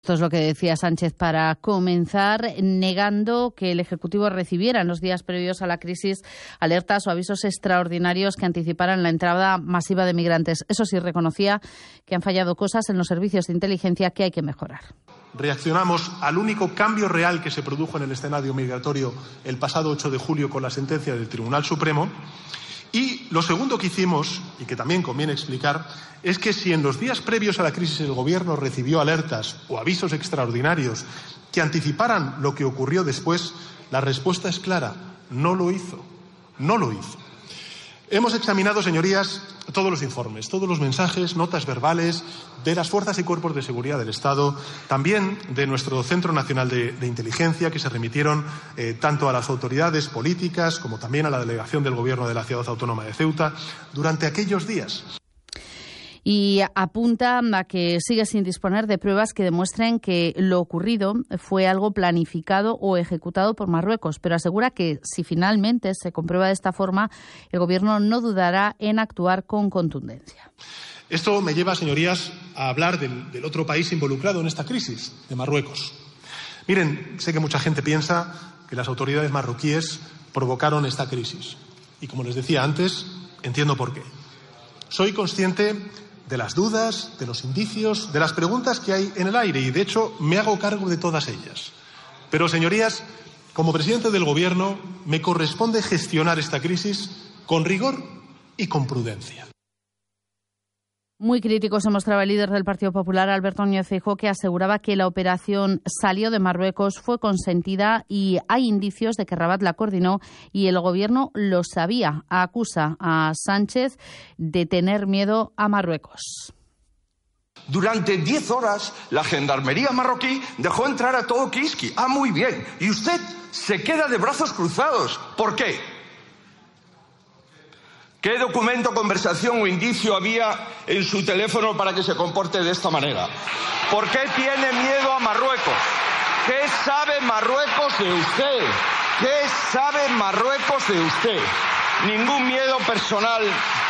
Esto es lo que decía Sánchez para comenzar, negando que el Ejecutivo recibiera en los días previos a la crisis alertas o avisos extraordinarios que anticiparan la entrada masiva de migrantes. Eso sí, reconocía que han fallado cosas en los servicios de inteligencia que hay que mejorar. Reaccionamos al único cambio real que se produjo en el escenario migratorio el pasado 8 de julio con la sentencia del Tribunal Supremo. Y lo segundo que hicimos, y que también conviene explicar, es que si en los días previos a la crisis el Gobierno recibió alertas o avisos extraordinarios que anticiparan lo que ocurrió después, la respuesta es clara: no lo hizo. No lo hizo. Hemos examinado, señorías, todos los informes, todos los mensajes, notas verbales de las fuerzas y cuerpos de seguridad del Estado, también de nuestro Centro Nacional de Inteligencia, que se remitieron tanto a las autoridades políticas como también a la delegación del Gobierno de la Ciudad Autónoma de Ceuta durante aquellos días. Y apunta a que sigue sin disponer de pruebas que demuestren que lo ocurrido fue algo planificado o ejecutado por Marruecos, pero asegura que si finalmente se comprueba de esta forma, el Gobierno no dudará en actuar con contundencia. Esto me lleva, señorías, a hablar del otro país involucrado en esta crisis, de Marruecos. Miren, sé que mucha gente piensa que las autoridades marroquíes provocaron esta crisis. Y como les decía antes, entiendo por qué. Soy consciente de las dudas, de los indicios, de las preguntas que hay en el aire y, de hecho, me hago cargo de todas ellas. Pero, señorías, como presidente del Gobierno, me corresponde gestionar esta crisis con rigor y con prudencia. Muy crítico se mostraba el líder del Partido Popular, Alberto Núñez Feijóo, que aseguraba que la operación salió de Marruecos, fue consentida y hay indicios de que Rabat la coordinó y el Gobierno lo sabía. Acusa a Sánchez de tener miedo a Marruecos. Durante 10 horas la gendarmería marroquí dejó entrar a todo Kiski. Ah, muy bien. Y usted se queda de brazos cruzados. ¿Por qué? ¿Qué documento, conversación o indicio había en su teléfono para que se comporte de esta manera? ¿Por qué tiene miedo a Marruecos? ¿Qué sabe Marruecos de usted? ¿Qué sabe Marruecos de usted? Ningún miedo personal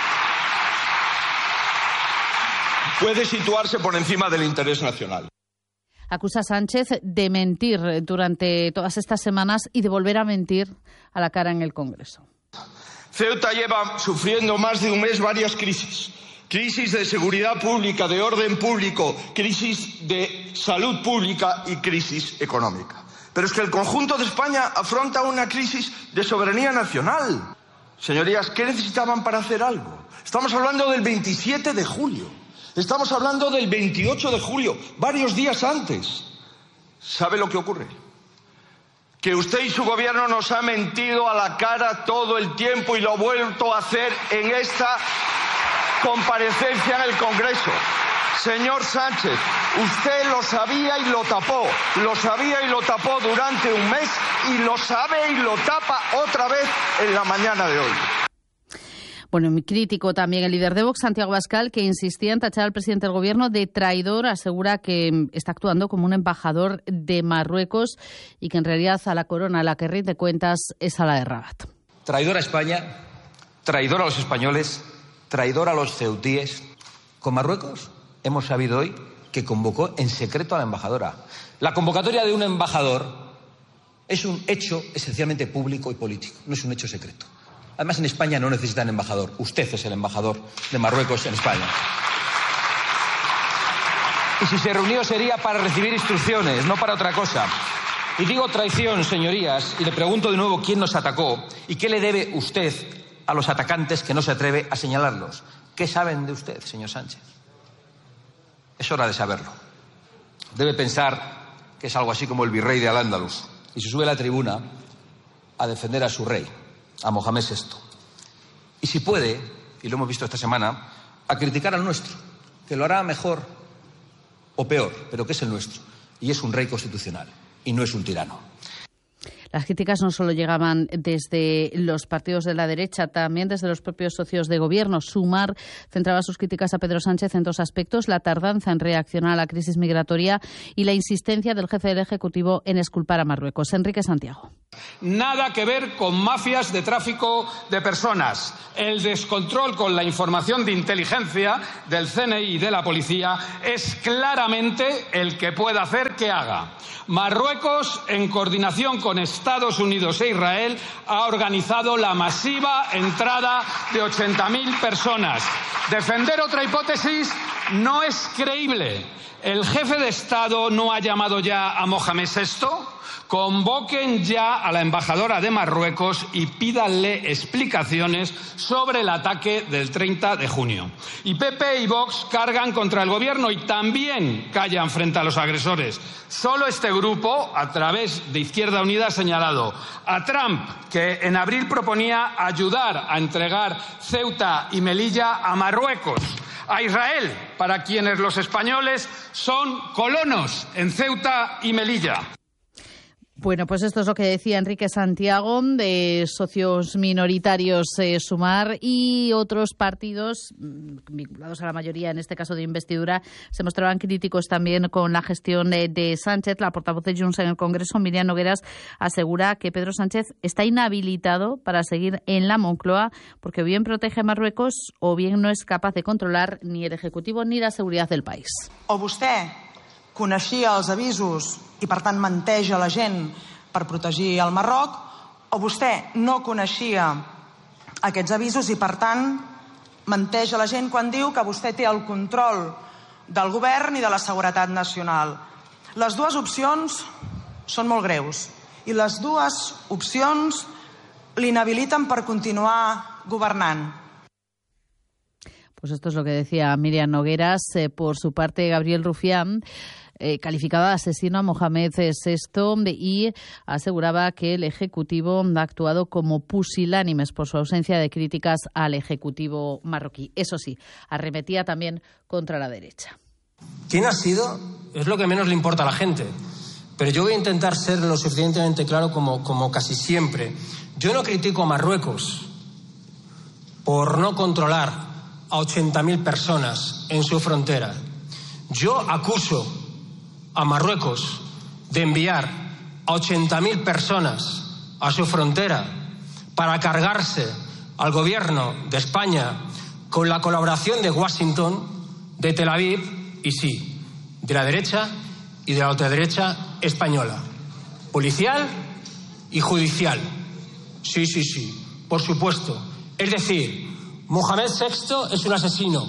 puede situarse por encima del interés nacional. Acusa a Sánchez de mentir durante todas estas semanas y de volver a mentir a la cara en el Congreso. Ceuta lleva sufriendo más de un mes varias crisis. Crisis de seguridad pública, de orden público, crisis de salud pública y crisis económica. Pero es que el conjunto de España afronta una crisis de soberanía nacional. Señorías, ¿qué necesitaban para hacer algo? Estamos hablando del 27 de julio. Estamos hablando del 28 de julio, varios días antes. ¿Sabe lo que ocurre? Que usted y su gobierno nos ha mentido a la cara todo el tiempo y lo ha vuelto a hacer en esta comparecencia en el Congreso. Señor Sánchez, usted lo sabía y lo tapó. Lo sabía y lo tapó durante un mes y lo sabe y lo tapa otra vez en la mañana de hoy. Bueno, muy crítico también el líder de Vox, Santiago Abascal, que insistía en tachar al presidente del Gobierno de traidor. Asegura que está actuando como un embajador de Marruecos y que en realidad a la corona a la que rinde cuentas es a la de Rabat. Traidor a España, traidor a los españoles, traidor a los ceutíes. Con Marruecos hemos sabido hoy que convocó en secreto a la embajadora. La convocatoria de un embajador es un hecho esencialmente público y político, no es un hecho secreto. Además, en España no necesitan embajador. Usted es el embajador de Marruecos en España. Y si se reunió sería para recibir instrucciones, no para otra cosa. Y digo traición, señorías, y le pregunto de nuevo quién nos atacó y qué le debe usted a los atacantes que no se atreve a señalarlos. ¿Qué saben de usted, señor Sánchez? Es hora de saberlo. Debe pensar que es algo así como el virrey de Al-Ándalus y se sube a la tribuna a defender a su rey, a Mohamed VI. Y si puede, y lo hemos visto esta semana, a criticar al nuestro, que lo hará mejor o peor, pero que es el nuestro. Y es un rey constitucional, y no es un tirano. Las críticas no solo llegaban desde los partidos de la derecha, también desde los propios socios de gobierno. Sumar centraba sus críticas a Pedro Sánchez en dos aspectos: la tardanza en reaccionar a la crisis migratoria y la insistencia del jefe del Ejecutivo en exculpar a Marruecos. Enrique Santiago. Nada que ver con mafias de tráfico de personas. El descontrol con la información de inteligencia del CNI y de la policía es claramente el que puede hacer que haga. Marruecos, en coordinación con Estados Unidos e Israel, ha organizado la masiva entrada de 80.000 personas. Defender otra hipótesis no es creíble. ¿El jefe de Estado no ha llamado ya a Mohamed VI? Convoquen ya a la embajadora de Marruecos y pídanle explicaciones sobre el ataque del 30 de junio. Y PP y Vox cargan contra el gobierno y también callan frente a los agresores. Solo este grupo, a través de Izquierda Unida, ha señalado a Trump, que en abril proponía ayudar a entregar Ceuta y Melilla a Marruecos. A Israel, para quienes los españoles son colonos en Ceuta y Melilla. Bueno, pues esto es lo que decía Enrique Santiago, de socios minoritarios Sumar, y otros partidos vinculados a la mayoría, en este caso de investidura, se mostraban críticos también con la gestión de Sánchez. La portavoz de Junts en el Congreso, Miriam Nogueras, asegura que Pedro Sánchez está inhabilitado para seguir en la Moncloa porque o bien protege a Marruecos o bien no es capaz de controlar ni el Ejecutivo ni la seguridad del país. O vostè coneixia els avisos i, per tant, menteix a la gent per protegir el Marroc, o vostè no coneixia aquests avisos i, per tant, menteix a la gent quan diu que vostè té el control del govern i de la seguretat nacional. Les dues opcions són molt greus i les dues opcions l'inhabiliten per continuar governant. Pues esto es lo que decía Miriam Nogueras. Por su parte, Gabriel Rufián calificaba de asesino a Mohamed VI y aseguraba que el Ejecutivo ha actuado como pusilánimes por su ausencia de críticas al Ejecutivo marroquí. Eso sí, arremetía también contra la derecha. ¿Quién ha sido? Es lo que menos le importa a la gente. Pero yo voy a intentar ser lo suficientemente claro como casi siempre. Yo no critico a Marruecos por no controlar a 80.000 personas en su frontera. Yo acuso a Marruecos de enviar a 80.000 personas a su frontera para cargarse al gobierno de España con la colaboración de Washington, de Tel Aviv y sí, de la derecha y de la ultraderecha española, policial y judicial. Sí, por supuesto. Es decir, Mohamed VI es un asesino.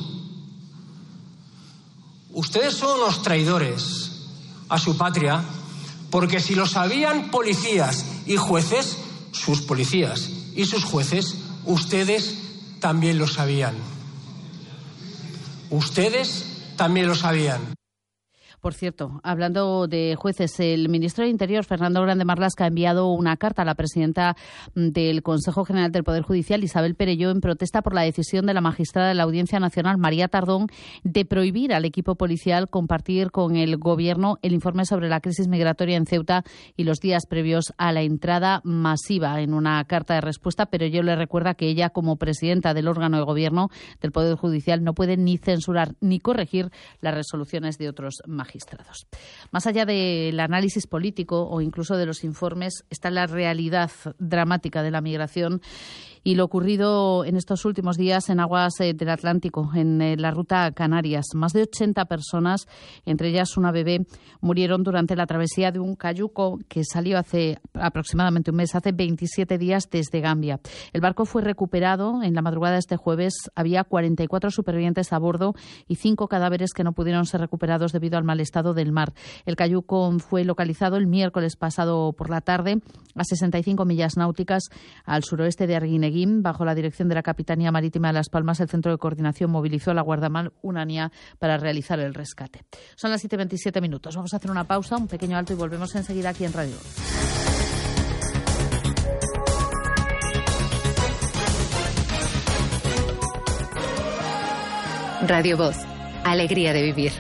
Ustedes son unos traidores a su patria, porque si lo sabían policías y jueces, sus policías y sus jueces, ustedes también lo sabían. Ustedes también lo sabían. Por cierto, hablando de jueces, el ministro de Interior, Fernando Grande Marlaska, ha enviado una carta a la presidenta del Consejo General del Poder Judicial, Isabel Perelló, en protesta por la decisión de la magistrada de la Audiencia Nacional, María Tardón, de prohibir al equipo policial compartir con el Gobierno el informe sobre la crisis migratoria en Ceuta y los días previos a la entrada masiva. En una carta de respuesta, Perelló le recuerda que ella, como presidenta del órgano de Gobierno del Poder Judicial, no puede ni censurar ni corregir las resoluciones de otros magistrados. Más allá del análisis político o incluso de los informes, está la realidad dramática de la migración y lo ocurrido en estos últimos días en aguas del Atlántico, en la ruta a Canarias. Más de 80 personas, entre ellas una bebé, murieron durante la travesía de un cayuco que salió hace aproximadamente un mes, hace 27 días desde Gambia. El barco fue recuperado en la madrugada de este jueves. Había 44 supervivientes a bordo y 5 cadáveres que no pudieron ser recuperados debido al mal estado del mar. El cayuco fue localizado el miércoles pasado por la tarde a 65 millas náuticas al suroeste de Arguineguín. Bajo la dirección de la Capitanía Marítima de Las Palmas, el Centro de Coordinación movilizó a la Guardamar Unania para realizar el rescate. Son las 7:27. Vamos a hacer una pausa, un pequeño alto y volvemos enseguida aquí en Radio Voz. Radio Voz. Alegría de vivir.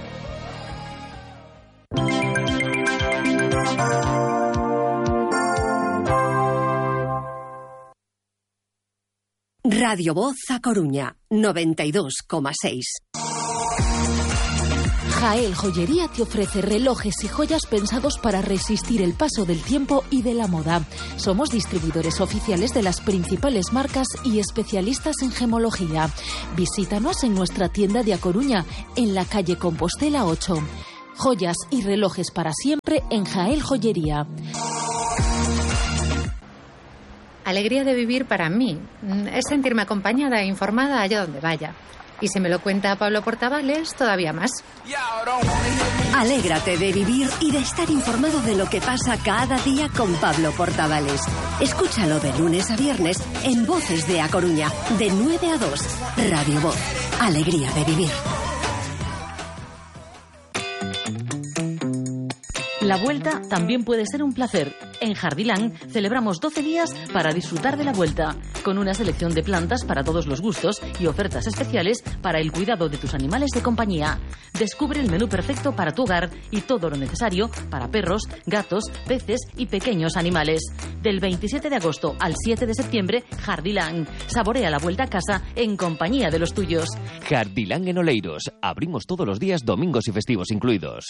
Radio Voz a Coruña, 92,6. Jael Joyería te ofrece relojes y joyas pensados para resistir el paso del tiempo y de la moda. Somos distribuidores oficiales de las principales marcas y especialistas en gemología. Visítanos en nuestra tienda de A Coruña, en la calle Compostela 8. Joyas y relojes para siempre en Jael Joyería. Alegría de vivir para mí es sentirme acompañada e informada allá donde vaya. Y si me lo cuenta Pablo Portavales, todavía más. Alégrate de vivir y de estar informado de lo que pasa cada día con Pablo Portavales. Escúchalo de lunes a viernes en Voces de A Coruña, de 9 a 2. Radio Voz. Alegría de vivir. La vuelta también puede ser un placer. En Jardilán celebramos 12 días para disfrutar de la vuelta, con una selección de plantas para todos los gustos y ofertas especiales para el cuidado de tus animales de compañía. Descubre el menú perfecto para tu hogar y todo lo necesario para perros, gatos, peces y pequeños animales. Del 27 de agosto al 7 de septiembre, Jardilán. Saborea la vuelta a casa en compañía de los tuyos. Jardilán en Oleiros. Abrimos todos los días, domingos y festivos incluidos.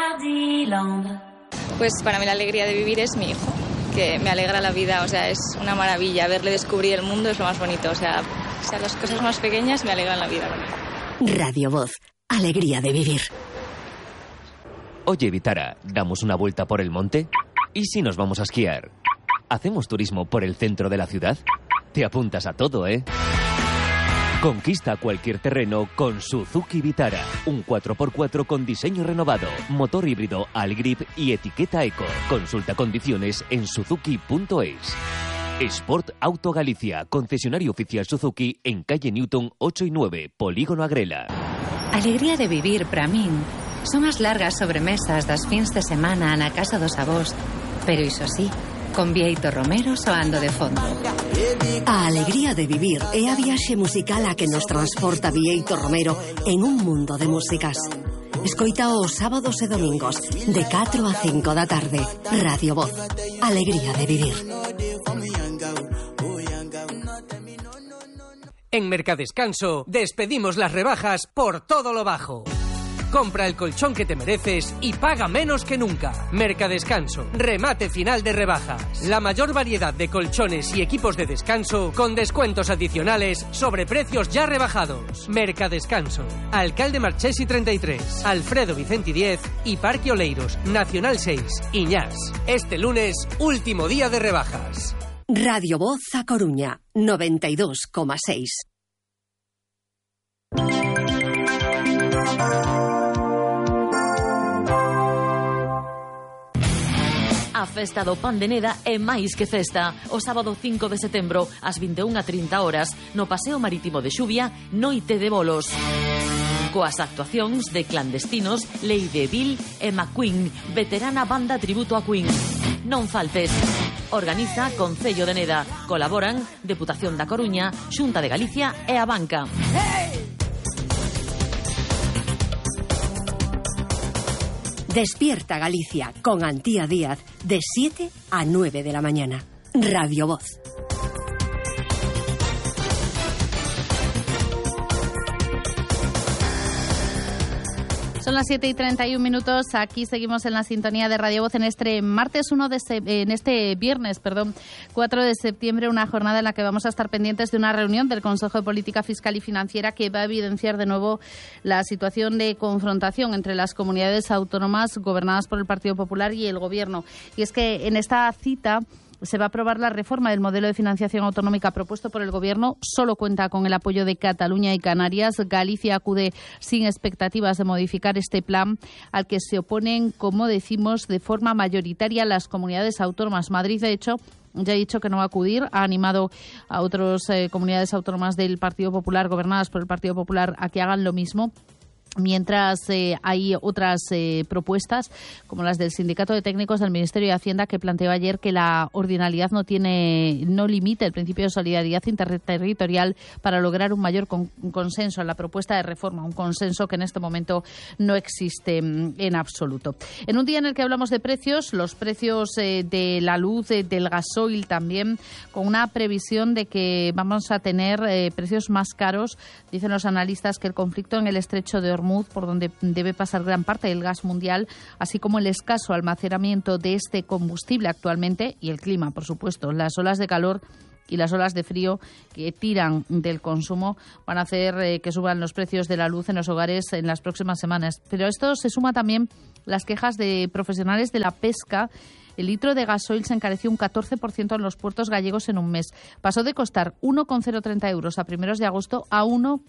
Pues para mí la alegría de vivir es mi hijo, que me alegra la vida, o sea, es una maravilla. Verle descubrir el mundo es lo más bonito, o sea las cosas más pequeñas me alegran la vida. Radio Voz, alegría de vivir. Oye, Vitara, ¿damos una vuelta por el monte? ¿Y si nos vamos a esquiar? ¿Hacemos turismo por el centro de la ciudad? Te apuntas a todo, ¿eh? Conquista cualquier terreno con Suzuki Vitara. Un 4x4 con diseño renovado, motor híbrido Algrip y etiqueta Eco. Consulta condiciones en suzuki.es. Sport Auto Galicia, concesionario oficial Suzuki en calle Newton 8 y 9, Polígono Agrela. Alegría de vivir para min son as largas sobremesas das fins de semana na casa dos avós, pero iso sí, con Bieito Romero soando de fondo. A alegría de vivir é a viaxe musical a que nos transporta Bieito Romero en un mundo de músicas. Escoita os sábados e domingos de 4 a 5 da tarde. Radio Voz. Alegría de vivir. En Mercadescanso despedimos las rebajas por todo lo bajo. Compra el colchón que te mereces y paga menos que nunca. Mercadescanso, remate final de rebajas. La mayor variedad de colchones y equipos de descanso con descuentos adicionales sobre precios ya rebajados. Mercadescanso, Alcalde Marchesi 33, Alfredo Vicenti 10 y Parque Oleiros, Nacional 6, Iñás. Este lunes, último día de rebajas. Radio Voz a Coruña, 92,6. A festa do Pan de Neda é máis que festa. O sábado 5 de setembro, ás 21:30 horas, no Paseo Marítimo de Xuvia, noite de bolos. Coas actuacións de Clandestinos, Lady Bill e McQueen, veterana banda tributo a Queen. Non faltes. Organiza Concello de Neda. Colaboran Deputación da Coruña, Xunta de Galicia e a Banca. Despierta Galicia con Antía Díaz de 7 a 9 de la mañana. Radio Voz. Son las 7:31. Aquí seguimos en la sintonía de Radio Voz en este viernes 4 de septiembre, una jornada en la que vamos a estar pendientes de una reunión del Consejo de Política Fiscal y Financiera que va a evidenciar de nuevo la situación de confrontación entre las comunidades autónomas gobernadas por el Partido Popular y el Gobierno. Y es que en esta cita se va a aprobar la reforma del modelo de financiación autonómica propuesto por el Gobierno. Solo cuenta con el apoyo de Cataluña y Canarias. Galicia acude sin expectativas de modificar este plan, al que se oponen, como decimos, de forma mayoritaria las comunidades autónomas. Madrid, de hecho, ya ha dicho que no va a acudir. Ha animado a otras comunidades autónomas del Partido Popular, gobernadas por el Partido Popular, a que hagan lo mismo. Mientras hay otras propuestas, como las del Sindicato de Técnicos del Ministerio de Hacienda, que planteó ayer que la ordinalidad no limite el principio de solidaridad interterritorial para lograr un mayor consenso en la propuesta de reforma, un consenso que en este momento no existe en absoluto. En un día en el que hablamos de precios, los precios de la luz, del gasoil también, con una previsión de que vamos a tener precios más caros, dicen los analistas, que el conflicto en el estrecho de Hormuz, por donde debe pasar gran parte del gas mundial, así como el escaso almacenamiento de este combustible actualmente, y el clima, por supuesto. Las olas de calor y las olas de frío que tiran del consumo van a hacer que suban los precios de la luz en los hogares en las próximas semanas. Pero a esto se suma también las quejas de profesionales de la pesca. El litro de gasoil se encareció un 14% en los puertos gallegos en un mes. Pasó de costar 1,030 euros a primeros de agosto a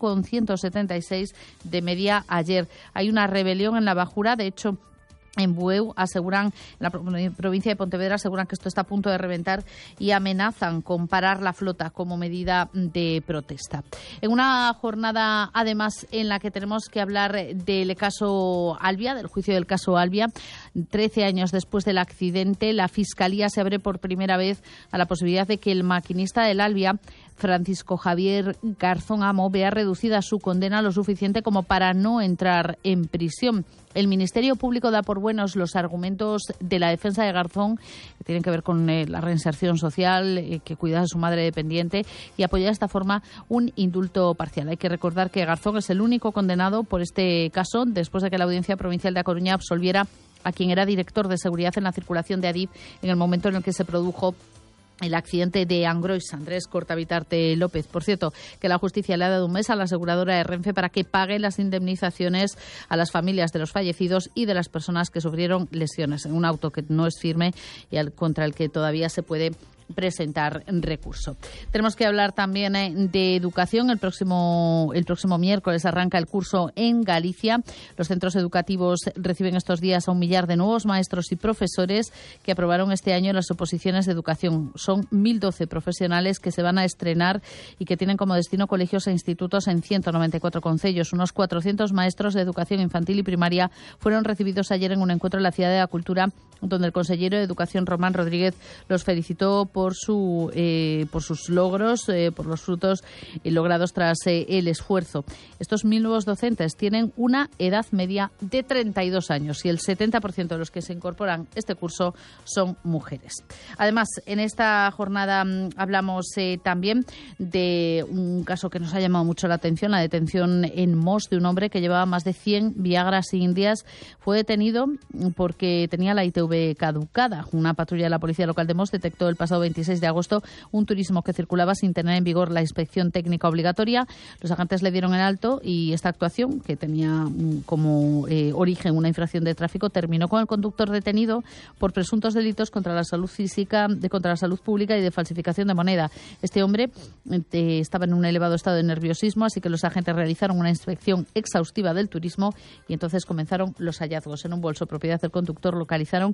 1,176 de media ayer. Hay una rebelión en la bajura, de hecho, en Bueu aseguran, en la provincia de Pontevedra, aseguran que esto está a punto de reventar y amenazan con parar la flota como medida de protesta. En una jornada, además, en la que tenemos que hablar del caso Albia, del juicio del caso Albia, 13 años después del accidente, la Fiscalía se abre por primera vez a la posibilidad de que el maquinista del Albia, Francisco Javier Garzón Amo, vea reducida su condena lo suficiente como para no entrar en prisión. El Ministerio Público da por buenos los argumentos de la defensa de Garzón, que tienen que ver con la reinserción social, que cuida de su madre dependiente, y apoya de esta forma un indulto parcial. Hay que recordar que Garzón es el único condenado por este caso, después de que la Audiencia Provincial de A Coruña absolviera a quien era director de seguridad en la circulación de Adif en el momento en el que se produjo el accidente de Angrois, Andrés Cortavitarte López. Por cierto, que la justicia le ha dado un mes a la aseguradora de Renfe para que pague las indemnizaciones a las familias de los fallecidos y de las personas que sufrieron lesiones en un auto que no es firme y contra el que todavía se puede presentar recurso. Tenemos que hablar también de educación. El próximo miércoles arranca el curso en Galicia. Los centros educativos reciben estos días a 1 millar de nuevos maestros y profesores que aprobaron este año las oposiciones de educación. Son 1.012 profesionales que se van a estrenar y que tienen como destino colegios e institutos en 194 concellos. Unos 400 maestros de educación infantil y primaria fueron recibidos ayer en un encuentro en la Ciudad de la Cultura, donde el consejero de Educación, Román Rodríguez, los felicitó por sus logros, por los frutos logrados tras el esfuerzo. Estos 1.000 nuevos docentes tienen una edad media de 32 años y el 70% de los que se incorporan este curso son mujeres. Además, en esta jornada hablamos también de un caso que nos ha llamado mucho la atención, la detención en Mos de un hombre que llevaba más de 100 viagras indias. Fue detenido porque tenía la ITV caducada. Una patrulla de la policía local de Mos detectó el pasado 26 de agosto un turismo que circulaba sin tener en vigor la inspección técnica obligatoria. Los agentes le dieron el alto y esta actuación, que tenía como origen una infracción de tráfico, terminó con el conductor detenido por presuntos delitos contra la salud física, contra la salud pública y de falsificación de moneda. Este hombre estaba en un elevado estado de nerviosismo, así que los agentes realizaron una inspección exhaustiva del turismo y entonces comenzaron los hallazgos. En un bolso propiedad del conductor localizaron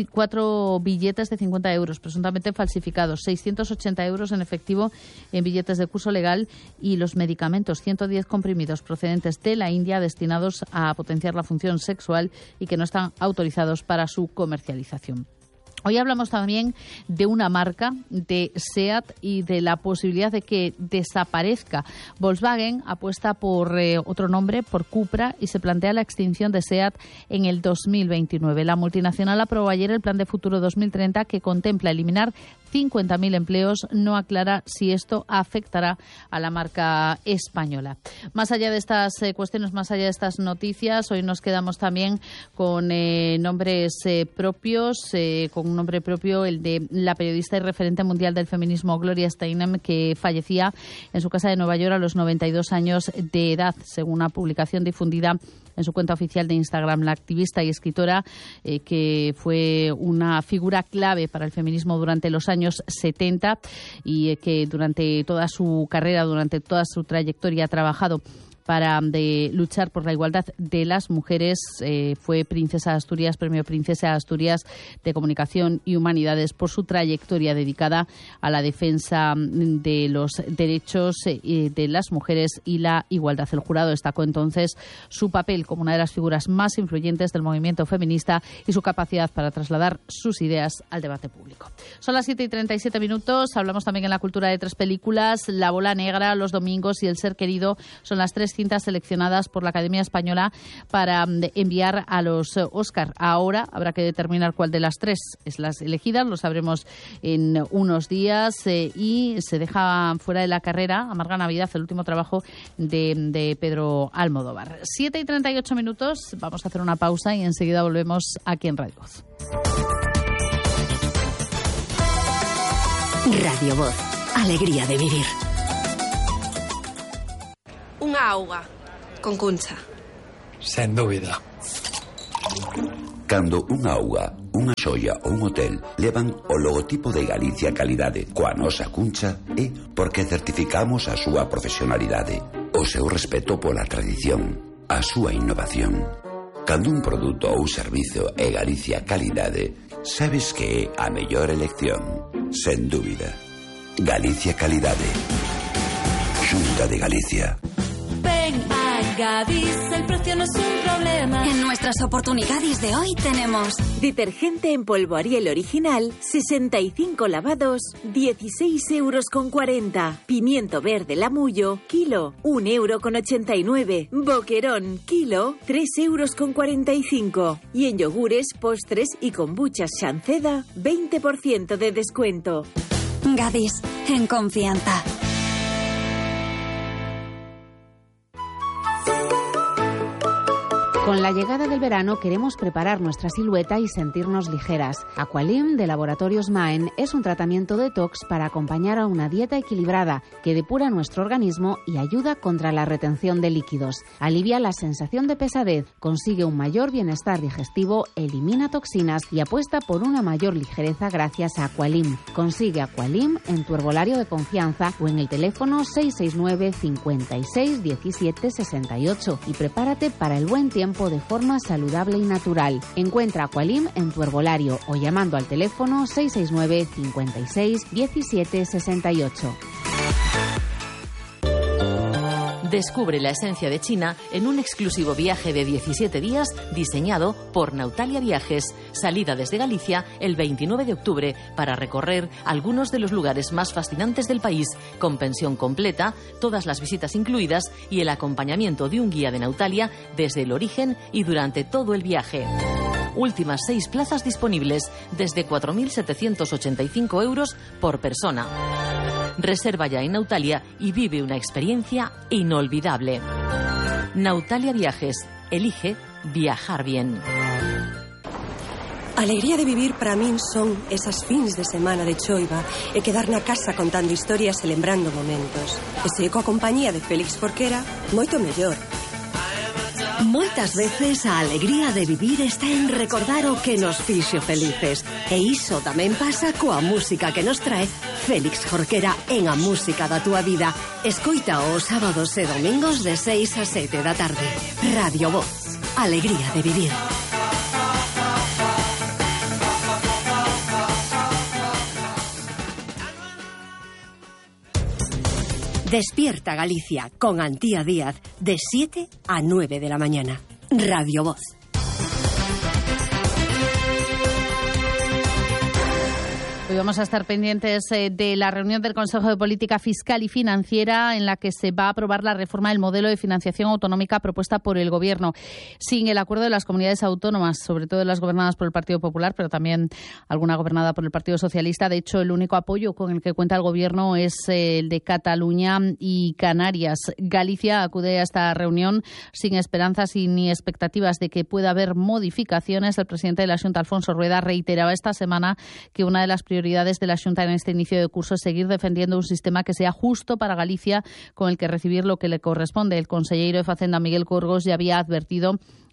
4 billetes de 50 euros, presuntamente falsificados, 680 euros en efectivo en billetes de curso legal y los medicamentos, 110 comprimidos procedentes de la India destinados a potenciar la función sexual y que no están autorizados para su comercialización. Hoy hablamos también de una marca, de SEAT, y de la posibilidad de que desaparezca. Volkswagen apuesta por otro nombre, por Cupra, y se plantea la extinción de SEAT en el 2029. La multinacional aprobó ayer el Plan de Futuro 2030 que contempla eliminar 50.000 empleos. No aclara si esto afectará a la marca española. Más allá de estas cuestiones, más allá de estas noticias, hoy nos quedamos también con nombres propios, con un nombre propio, el de la periodista y referente mundial del feminismo Gloria Steinem, que fallecía en su casa de Nueva York a los 92 años de edad, según una publicación difundida en su cuenta oficial de Instagram. La activista y escritora, que fue una figura clave para el feminismo durante los años 70 y que durante toda su carrera, durante toda su trayectoria ha trabajado para luchar por la igualdad de las mujeres. Fue Princesa de Asturias, Premio Princesa de Asturias de Comunicación y Humanidades por su trayectoria dedicada a la defensa de los derechos de las mujeres y la igualdad. El jurado destacó entonces su papel como una de las figuras más influyentes del movimiento feminista y su capacidad para trasladar sus ideas al debate público. Son las 7:37. Hablamos también en la cultura de 3 películas. La Bola Negra, Los Domingos y El Ser Querido son las 3 cintas seleccionadas por la Academia Española para enviar a los Oscar. Ahora habrá que determinar cuál de las 3 es las elegidas. Lo sabremos en unos días. Y se deja fuera de la carrera Amarga Navidad, el último trabajo de Pedro Almodóvar. 7:38. Vamos a hacer una pausa y enseguida volvemos aquí en Radio Voz. Radio Voz, alegría de vivir. Unha auga con Cuncha. Sen dúbida. Cando unha auga, unha xoia ou un hotel levan o logotipo de Galicia Calidade coa nosa Cuncha é porque certificamos a súa profesionalidade, o seu respeto pola tradición, a súa innovación. Cando un produto ou servizo é Galicia Calidade, sabes que é a mellor elección, sen dúbida. Galicia Calidade. Xunta de Galicia. Ven a Gadis, el precio no es un problema. En nuestras oportunidades de hoy tenemos detergente en polvo Ariel original, 65 lavados, 16,40 €. Pimiento verde Lamullo, kilo, 1,89 €. Boquerón, kilo, 3,45 €. Y en yogures, postres y kombuchas Shanceda, 20% de descuento. Gadis, en confianza. Con la llegada del verano queremos preparar nuestra silueta y sentirnos ligeras. Aqualim de Laboratorios Maen es un tratamiento detox para acompañar a una dieta equilibrada que depura nuestro organismo y ayuda contra la retención de líquidos. Alivia la sensación de pesadez, consigue un mayor bienestar digestivo, elimina toxinas y apuesta por una mayor ligereza gracias a Aqualim. Consigue Aqualim en tu herbolario de confianza o en el teléfono 669 56 17 68 y prepárate para el buen tiempo de forma saludable y natural. Encuentra Aqualim en tu herbolario o llamando al teléfono 669 56 17 68. Descubre la esencia de China en un exclusivo viaje de 17 días diseñado por Nautalia Viajes. Salida desde Galicia el 29 de octubre para recorrer algunos de los lugares más fascinantes del país, con pensión completa, todas las visitas incluidas y el acompañamiento de un guía de Nautalia desde el origen y durante todo el viaje. Últimas 6 plazas disponibles desde 4.785 € por persona. Reserva ya en Nautalia y vive una experiencia inolvidable. Nautalia Viajes. Elige viajar bien. Alegría de vivir para min son esas fins de semana de choiva e quedar na casa contando historias e lembrando momentos. E se coa compañía de Félix Forquera, moito mellor. Moitas veces a alegría de vivir está en recordar o que nos fixo felices. E iso tamén pasa coa música que nos trae Félix Jorquera en A Música da Túa Vida. Escoita os sábados e domingos de 6 a 7 da tarde. Radio Voz. Alegría de vivir. Despierta Galicia con Antía Díaz de 7 a 9 de la mañana. Radio Voz. Hoy vamos a estar pendientes de la reunión del Consejo de Política Fiscal y Financiera en la que se va a aprobar la reforma del modelo de financiación autonómica propuesta por el Gobierno. Sin el acuerdo de las comunidades autónomas, sobre todo las gobernadas por el Partido Popular, pero también alguna gobernada por el Partido Socialista. De hecho, el único apoyo con el que cuenta el Gobierno es el de Cataluña y Canarias. Galicia acude a esta reunión sin esperanzas y ni expectativas de que pueda haber modificaciones. El presidente de la Xunta, Alfonso Rueda, reiteraba esta semana que una de las prioridades de la Xunta en este inicio de curso es seguir defendiendo un sistema que sea justo para Galicia, con el que recibir lo que le corresponde. El conselleiro de Facenda, Miguel Corgos, ya había advertido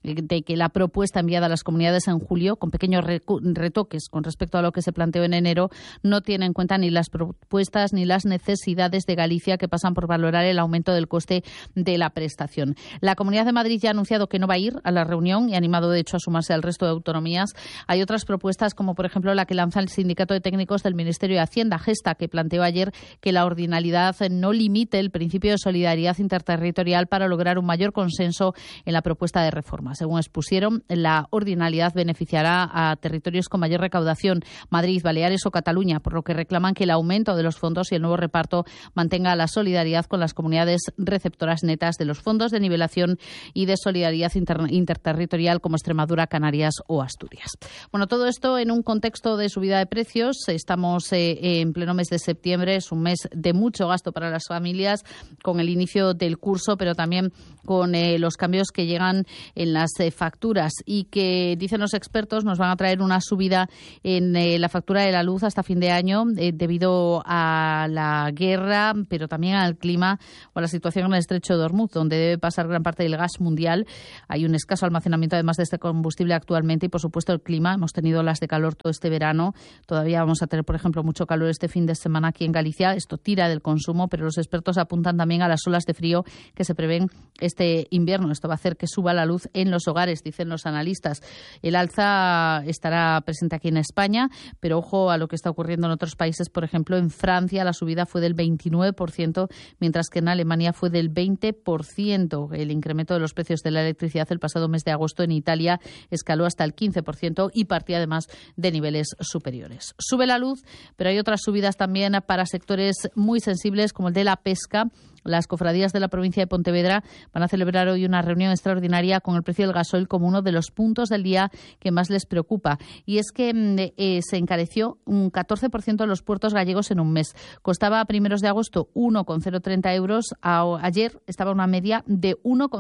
de que la propuesta enviada a las comunidades en julio, con pequeños retoques con respecto a lo que se planteó en enero, no tiene en cuenta ni las propuestas ni las necesidades de Galicia, que pasan por valorar el aumento del coste de la prestación. La Comunidad de Madrid ya ha anunciado que no va a ir a la reunión y ha animado, de hecho, a sumarse al resto de autonomías. Hay otras propuestas, como por ejemplo la que lanza el Sindicato de Técnicos del Ministerio de Hacienda, Gesta, que planteó ayer que la ordinalidad no limite el principio de solidaridad interterritorial para lograr un mayor consenso en la propuesta de reforma. Según expusieron, la ordinalidad beneficiará a territorios con mayor recaudación, Madrid, Baleares o Cataluña, por lo que reclaman que el aumento de los fondos y el nuevo reparto mantenga la solidaridad con las comunidades receptoras netas de los fondos de nivelación y de solidaridad interterritorial como Extremadura, Canarias o Asturias. Bueno, todo esto en un contexto de subida de precios. Estamos en pleno mes de septiembre, es un mes de mucho gasto para las familias con el inicio del curso, pero también con los cambios que llegan en las facturas y que, dicen los expertos, nos van a traer una subida en la factura de la luz hasta fin de año debido a la guerra, pero también al clima o a la situación en el estrecho de Hormuz, donde debe pasar gran parte del gas mundial. Hay un escaso almacenamiento además de este combustible actualmente y, por supuesto, el clima. Hemos tenido olas de calor todo este verano. Todavía vamos a tener, por ejemplo, mucho calor este fin de semana aquí en Galicia. Esto tira del consumo, pero los expertos apuntan también a las olas de frío que se prevén este invierno. Esto va a hacer que suba la luz en los hogares, dicen los analistas. El alza estará presente aquí en España, pero ojo a lo que está ocurriendo en otros países. Por ejemplo, en Francia la subida fue del 29%, mientras que en Alemania fue del 20%. El incremento de los precios de la electricidad el pasado mes de agosto en Italia escaló hasta el 15% y partía además de niveles superiores. Sube la luz, pero hay otras subidas también para sectores muy sensibles como el de la pesca. Las cofradías de la provincia de Pontevedra van a celebrar hoy una reunión extraordinaria con el precio del gasoil como uno de los puntos del día que más les preocupa. Y es que se encareció un 14% en los puertos gallegos en un mes. Costaba a primeros de agosto 1,030 euros. Ayer estaba una media de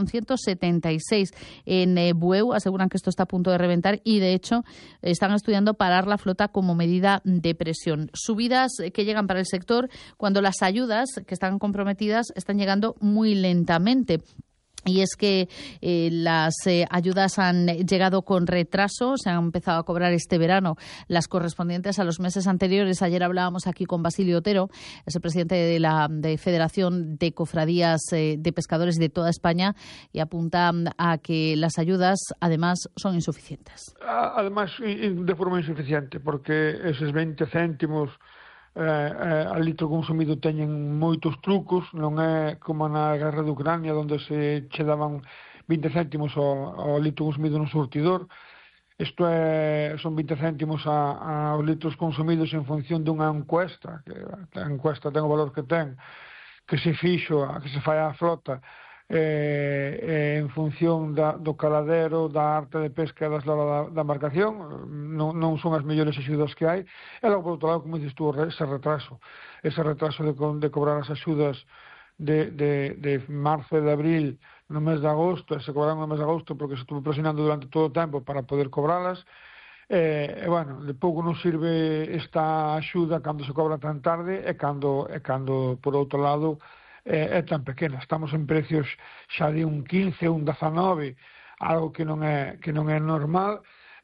1,176. En Bueu aseguran que esto está a punto de reventar y, de hecho, están estudiando parar la flota como medida de presión. Subidas que llegan para el sector cuando las ayudas que están comprometidas están llegando muy lentamente. Y es que las ayudas han llegado con retraso, se han empezado a cobrar este verano las correspondientes a los meses anteriores. Ayer hablábamos aquí con Basilio Otero, es el presidente de la Federación de Cofradías de Pescadores de toda España, y apunta a que las ayudas además son insuficientes. Además, de forma insuficiente, porque esos 20 céntimos al litro consumido teñen moitos trucos, non é como na guerra de Ucrania onde se che daban 20 céntimos ao litro consumido no surtidor. Isto son 20 céntimos aos litros consumidos en función dunha encuesta, que a encuesta ten o valor que ten, que se fixo, que se fai a flota en función do caladero, da arte de pesca e da eslora da embarcación. Non son as mellores axudas que hai. E logo, por outro lado, como dices tú, ese retraso de cobrar as axudas de marzo e de abril no mes de agosto, e se cobraron no mes de agosto porque se estuvo presionando durante todo o tempo para poder cobralas. Bueno, de pouco non sirve esta axuda cando se cobra tan tarde e cando por outro lado, é tan pequena. Estamos en precios xa de un 15, un 19, algo que non é normal.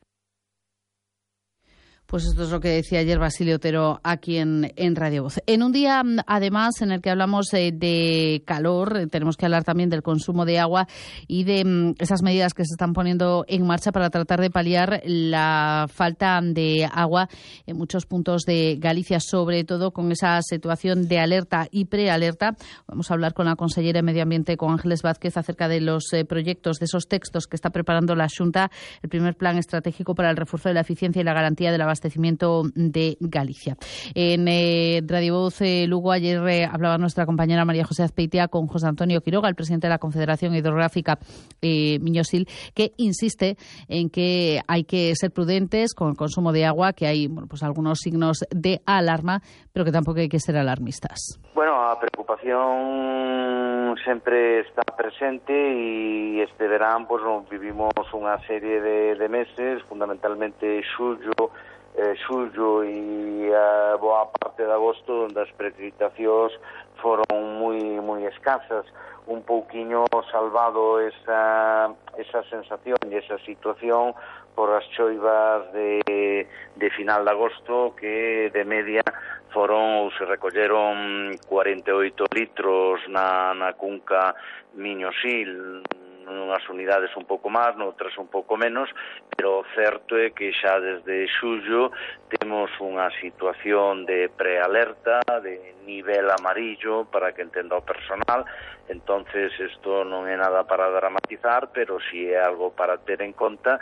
Pues esto es lo que decía ayer Basilio Otero aquí en Radio Voz. En un día, además, en el que hablamos de calor, tenemos que hablar también del consumo de agua y de esas medidas que se están poniendo en marcha para tratar de paliar la falta de agua en muchos puntos de Galicia, sobre todo con esa situación de alerta y prealerta. Vamos a hablar con la consellera de Medio Ambiente, con Ángeles Vázquez, acerca de los proyectos, de esos textos que está preparando la Xunta, el primer plan estratégico para el refuerzo de la eficiencia y la garantía del abastecimiento de Galicia. En Radio Voz Lugo ayer hablaba nuestra compañera María José Azpeitia con José Antonio Quiroga, el presidente de la Confederación Hidrográfica Miñosil, que insiste en que hay que ser prudentes con el consumo de agua, que hay pues algunos signos de alarma, pero que tampoco hay que ser alarmistas. Bueno, a preocupación sempre está presente e este verán pues vivimos unha serie de meses, fundamentalmente xullo e a boa parte de agosto, onde as precipitacións foron moi escasas, un pouquiño salvado esa sensación e esa situación por as choivas de final de agosto, que de media foron ou se recolleron 48 litros na cunca Miño-Sil, unhas unidades un pouco máis, noutras un pouco menos, pero o certo é que xa desde xullo temos unha situación de prealerta, de nivel amarillo, para que entenda o personal. Entonces isto non é nada para dramatizar, pero si é algo para ter en conta.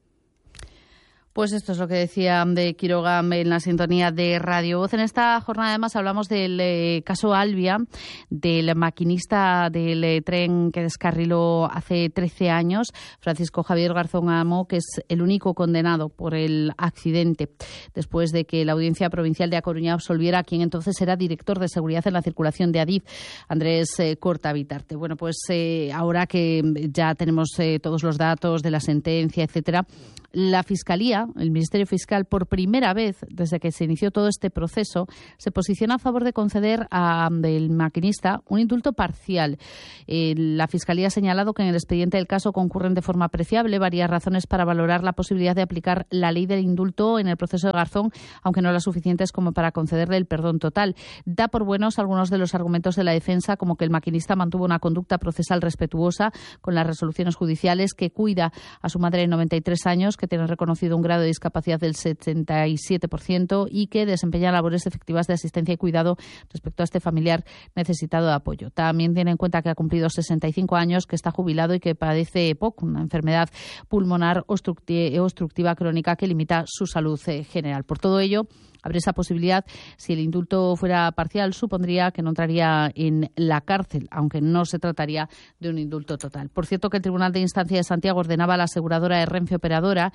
Pues esto es lo que decía de Quiroga en la sintonía de Radio Voz. En esta jornada además hablamos del caso Albia, del maquinista del tren que descarriló hace 13 años, Francisco Javier Garzón Amo, que es el único condenado por el accidente, después de que la Audiencia Provincial de A Coruña absolviera a quien entonces era director de seguridad en la circulación de Adif, Andrés Cortavitarte. Bueno, pues ahora que ya tenemos todos los datos de la sentencia, etcétera, la Fiscalía, el Ministerio Fiscal, por primera vez desde que se inició todo este proceso, se posiciona a favor de conceder al maquinista un indulto parcial. La Fiscalía ha señalado que en el expediente del caso concurren de forma apreciable varias razones para valorar la posibilidad de aplicar la ley del indulto en el proceso de Garzón, aunque no las suficientes como para concederle el perdón total. Da por buenos algunos de los argumentos de la defensa, como que el maquinista mantuvo una conducta procesal respetuosa con las resoluciones judiciales, que cuida a su madre de 93 años, que tiene reconocido un grado de discapacidad del 77% y que desempeña labores efectivas de asistencia y cuidado respecto a este familiar necesitado de apoyo. También tiene en cuenta que ha cumplido 65 años, que está jubilado y que padece EPOC, una enfermedad pulmonar obstructiva crónica que limita su salud general. Por todo ello, abre esa posibilidad. Si el indulto fuera parcial, supondría que no entraría en la cárcel, aunque no se trataría de un indulto total. Por cierto, que el Tribunal de Instancia de Santiago ordenaba a la aseguradora de Renfe Operadora,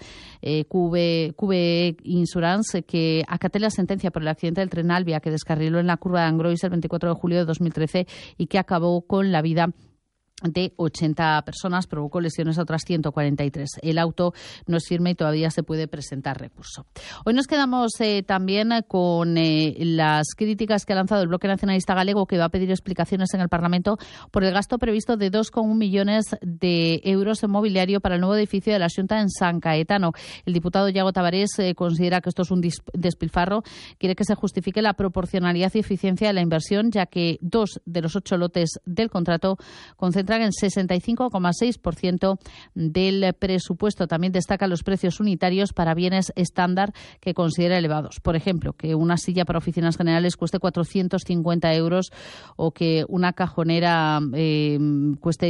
QBE Insurance, que acate la sentencia por el accidente del tren Albia, que descarriló en la curva de Angrois el 24 de julio de 2013 y que acabó con la vida de 80 personas, provocó lesiones a otras 143. El auto no es firme y todavía se puede presentar recurso. Hoy nos quedamos también con las críticas que ha lanzado el Bloque Nacionalista Galego, que va a pedir explicaciones en el Parlamento por el gasto previsto de 2,1 millones de euros en mobiliario para el nuevo edificio de la Xunta en San Caetano. El diputado Iago Tavares considera que esto es un despilfarro. Quiere que se justifique la proporcionalidad y eficiencia de la inversión, ya que 2 de los 8 lotes del contrato concentran en 65,6% del presupuesto. También destaca los precios unitarios para bienes estándar que considera elevados. Por ejemplo, que una silla para oficinas generales cueste 450 euros o que una cajonera cueste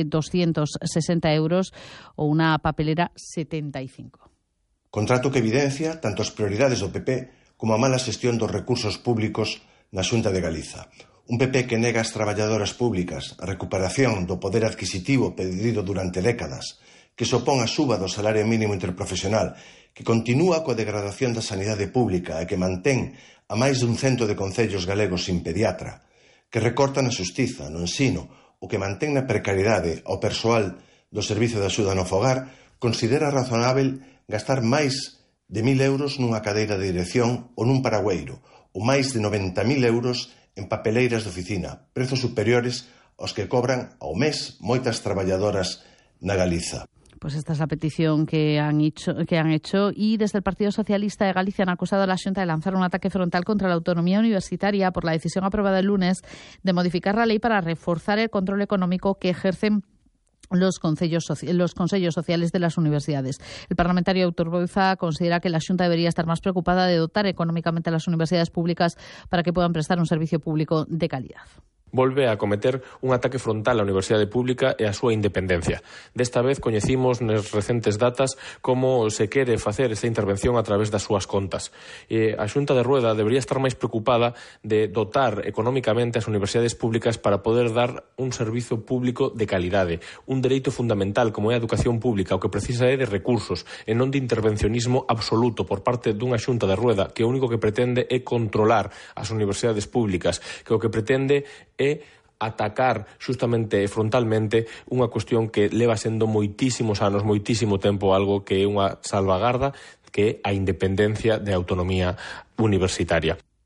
260 euros o una papelera 75. Contrato que evidencia tanto as prioridades do PP como a mala xestión dos recursos públicos na Xunta de Galiza. Un PP que nega ás traballadoras públicas a recuperación do poder adquisitivo perdido durante décadas, que se opón a suba do salario mínimo interprofesional, que continúa coa degradación da sanidade pública e que mantén a máis dun cento de concellos galegos sin pediatra, que recorta na xustiza, no ensino, o que mantén na precariedade ao persoal do Servizo de Axuda no Fogar, considera razonável gastar máis de 1.000 euros nunha cadeira de dirección ou nun paragüeiro, ou máis de 90.000 euros en papeleiras de oficina, prezos superiores aos que cobran ao mes moitas traballadoras na Galiza. Pues esta es la petición que han hecho y desde el Partido Socialista de Galicia han acusado a la Xunta de lanzar un ataque frontal contra la autonomía universitaria por la decisión aprobada el lunes de modificar la ley para reforzar el control económico que ejercen los consellos sociales de las universidades. El parlamentario Héctor Boiza considera que la Xunta debería estar más preocupada de dotar económicamente a las universidades públicas para que puedan prestar un servicio público de calidad. Volve a cometer un ataque frontal á Universidade Pública e á súa independencia. Desta vez coñecimos nas recentes datas como se quere facer esta intervención a través das súas contas. A Xunta de Rueda debería estar máis preocupada de dotar económicamente as universidades públicas para poder dar un servizo público de calidade, un dereito fundamental como é a educación pública, o que precisa é de recursos e non de intervencionismo absoluto por parte dunha Xunta de Rueda que o único que pretende é controlar as universidades públicas, que o que pretende é atacar xustamente e frontalmente unha cuestión que leva sendo moitísimos anos, moitísimo tempo, algo que é unha salvagarda, que é a independencia de autonomía universitaria.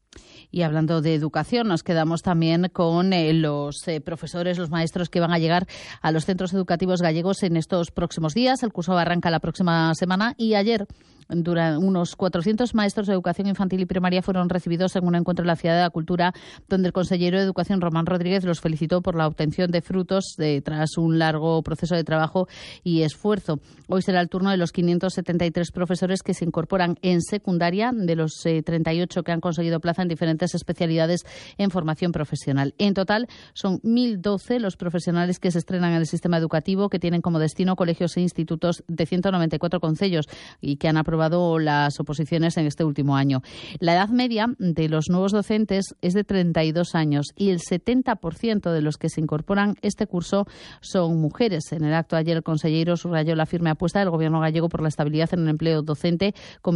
Y hablando de educación, nos quedamos también con los profesores, los maestros que van a llegar a los centros educativos gallegos en estos próximos días. El curso arranca la próxima semana y ayer unos 400 maestros de educación infantil y primaria fueron recibidos en un encuentro en la Ciudad de la Cultura, donde el consejero de Educación, Román Rodríguez, los felicitó por la obtención de frutos tras un largo proceso de trabajo y esfuerzo. Hoy será el turno de los 573 profesores que se incorporan en secundaria, de los 38 que han conseguido plaza en diferentes especialidades en formación profesional. En total, son 1.012 los profesionales que se estrenan en el sistema educativo, que tienen como destino colegios e institutos de 194 concellos y que han aprobado las oposiciones en este último año. La edad media de los nuevos docentes es de 32 años y el 70% de los que se incorporan este curso son mujeres. En el acto ayer el consejero subrayó la firme apuesta del Gobierno gallego por la estabilidad en el empleo docente, con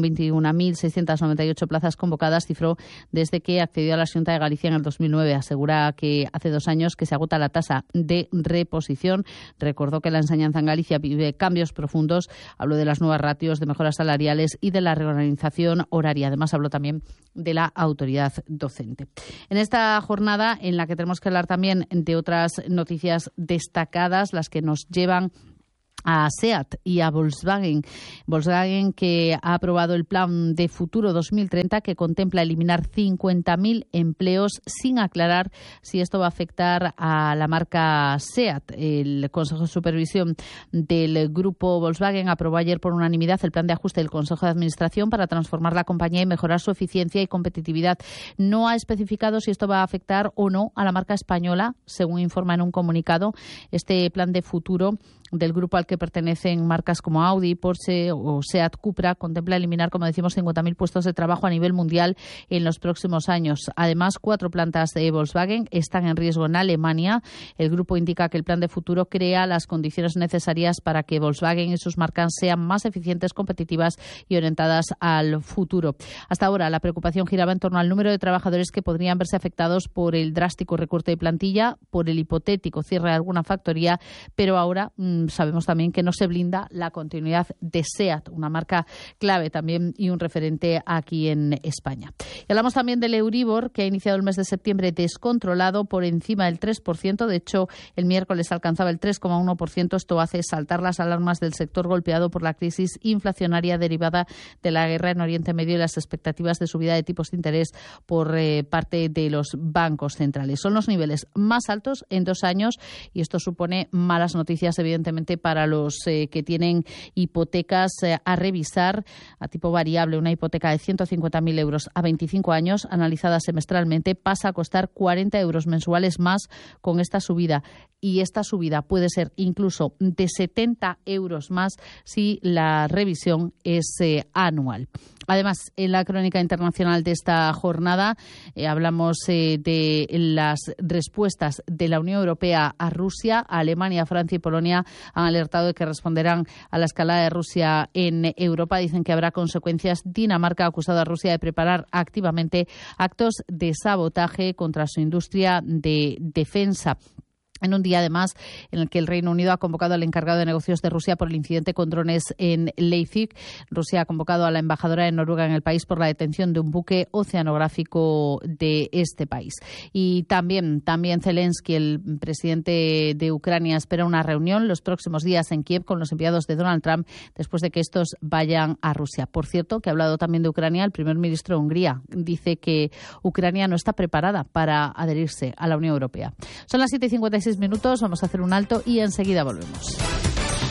21.698 plazas convocadas, cifró desde que accedió a la Xunta de Galicia en el 2009. Asegura que hace 2 años que se agota la tasa de reposición. Recordó que la enseñanza en Galicia vive cambios profundos. Habló de las nuevas ratios, de mejoras salariales y de la reorganización horaria. Además, habló también de la autoridad docente. En esta jornada, en la que tenemos que hablar también de otras noticias destacadas, las que nos llevan a SEAT y a Volkswagen. Volkswagen, que ha aprobado el Plan de Futuro 2030, que contempla eliminar 50.000 empleos, sin aclarar si esto va a afectar a la marca SEAT. El Consejo de Supervisión del grupo Volkswagen aprobó ayer por unanimidad el plan de ajuste del Consejo de Administración para transformar la compañía y mejorar su eficiencia y competitividad. No ha especificado si esto va a afectar o no a la marca española, según informa en un comunicado. Este plan de futuro del grupo al que pertenecen marcas como Audi, Porsche o Seat Cupra contempla eliminar, como decimos, 50.000 puestos de trabajo a nivel mundial en los próximos años. Además, 4 plantas de Volkswagen están en riesgo en Alemania. El grupo indica que el plan de futuro crea las condiciones necesarias para que Volkswagen y sus marcas sean más eficientes, competitivas y orientadas al futuro. Hasta ahora, la preocupación giraba en torno al número de trabajadores que podrían verse afectados por el drástico recorte de plantilla, por el hipotético cierre de alguna factoría, pero ahora sabemos también que no se blinda la continuidad de SEAT, una marca clave también y un referente aquí en España. Y hablamos también del Euribor, que ha iniciado el mes de septiembre descontrolado por encima del 3%. De hecho, el miércoles alcanzaba el 3,1%. Esto hace saltar las alarmas del sector golpeado por la crisis inflacionaria derivada de la guerra en Oriente Medio y las expectativas de subida de tipos de interés por parte de los bancos centrales. Son los niveles más altos en 2 años y esto supone malas noticias, evidentemente, para los que tienen hipotecas a revisar a tipo variable. Una hipoteca de 150.000 euros a 25 años, analizada semestralmente, pasa a costar 40 euros mensuales más con esta subida. Y esta subida puede ser incluso de 70 euros más si la revisión es anual. Además, en la crónica internacional de esta jornada hablamos de las respuestas de la Unión Europea a Rusia. Alemania, Francia y Polonia han alertado de que responderán a la escalada de Rusia en Europa. Dicen que habrá consecuencias. Dinamarca ha acusado a Rusia de preparar activamente actos de sabotaje contra su industria de defensa. En un día, además, en el que el Reino Unido ha convocado al encargado de negocios de Rusia por el incidente con drones en Leipzig. Rusia ha convocado a la embajadora de Noruega en el país por la detención de un buque oceanográfico de este país. Y también Zelensky, el presidente de Ucrania, espera una reunión los próximos días en Kiev con los enviados de Donald Trump después de que estos vayan a Rusia. Por cierto, que ha hablado también de Ucrania el primer ministro de Hungría. Dice que Ucrania no está preparada para adherirse a la Unión Europea. Son las 7:56 minutos, vamos a hacer un alto y enseguida volvemos.